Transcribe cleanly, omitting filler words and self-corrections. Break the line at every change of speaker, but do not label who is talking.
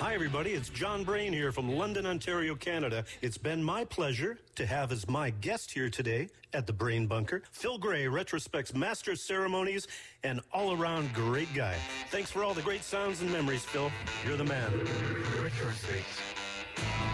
Hi, everybody. It's John Brain here from London, Ontario, Canada. It's been my pleasure to have as my guest here today at the Brain Bunker, Phil Gray, Retrospect's Master of Ceremonies and all-around great guy. Thanks for all the great sounds and memories, Phil. You're the man.
Retrospect.